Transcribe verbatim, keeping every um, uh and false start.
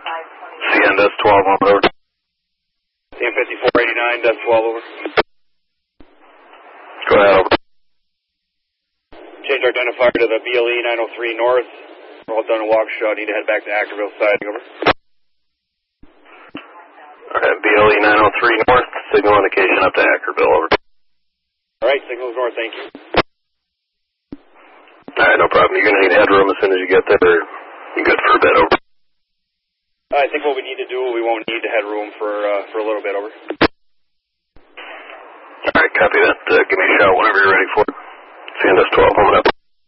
C N Desk twelve, over. C N fifty-four eighty-nine, Desk twelve, over. Go ahead, over. Change our identifier to the B L E nine oh three North. We're all done a Waukesha. Need to head back to Ackerville siding, over. Alright, B L E nine oh three North, signal indication up to Ackerville, over. Alright, signals north, thank you. Alright, no problem. You're going to need headroom as soon as you get there, or you good for a bit, over? I think what we need to do, we won't need the headroom for uh, for a little bit, over. Alright, copy that. Uh, give me a shout whenever you're ready for it. C N Desk twelve, coming up.